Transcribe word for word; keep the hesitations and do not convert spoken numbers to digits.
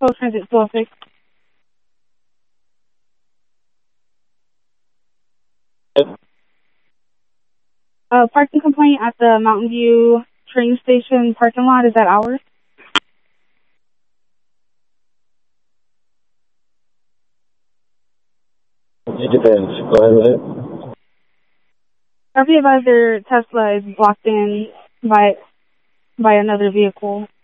Patrol Transit two oh six. Uh, parking complaint at the Mountain View train station parking lot. Is that ours? It depends. Go ahead with it. R V advisor Tesla is blocked in by by another vehicle.